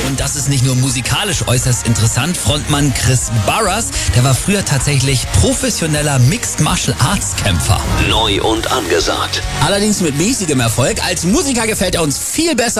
Und das ist nicht nur musikalisch äußerst interessant. Frontmann Chris Barras, der war früher tatsächlich professioneller Mixed Martial Arts Kämpfer. Neu und angesagt. Allerdings mit mäßigem Erfolg. Als Musiker gefällt er uns viel besser